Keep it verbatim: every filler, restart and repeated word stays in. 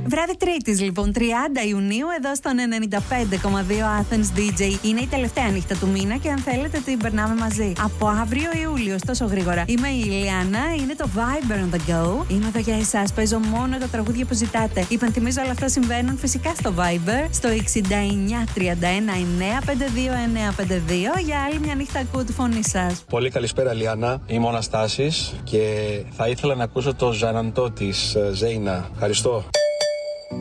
Βράδυ Τρίτης λοιπόν, τριάντα Ιουνίου, εδώ στον ενενήντα πέντε κόμμα δύο Athens ντι τζέι. Είναι η τελευταία νύχτα του μήνα και αν θέλετε την περνάμε μαζί. Από αύριο Ιούλιο, τόσο γρήγορα. Είμαι η Ηλιάνα, είναι το Viber on the go. Είμαι εδώ για εσάς, παίζω μόνο τα τραγούδια που ζητάτε. Υπενθυμίζω, όλα αυτά συμβαίνουν φυσικά στο Viber, στο εξήντα εννιά τριάντα ένα εννιά πέντε δύο εννιά πέντε δύο. Για άλλη μια νύχτα ακούω τη φωνή σας. Πολύ καλησπέρα, Ηλιάνα. Είμαι ο Αναστάσης και θα ήθελα να ακούσω το Ζαναντό της Ζέινα. Ευχαριστώ.